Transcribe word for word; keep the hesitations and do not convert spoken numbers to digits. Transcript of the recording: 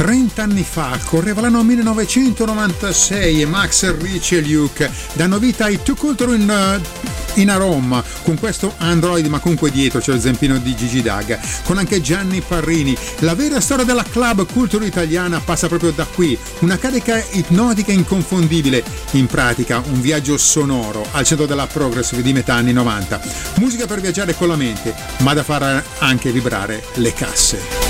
trenta anni fa, correva l'anno millenovecentonovantasei e Max Ricci e Luke danno vita ai Two Culture in, uh, in a Roma con questo Android, ma comunque dietro c'è lo zampino di Gigi D'Agga con anche Gianni Parrini. La vera storia della club culture italiana passa proprio da qui, una carica ipnotica inconfondibile, in pratica un viaggio sonoro al centro della progressive di metà anni novanta, musica per viaggiare con la mente ma da far anche vibrare le casse.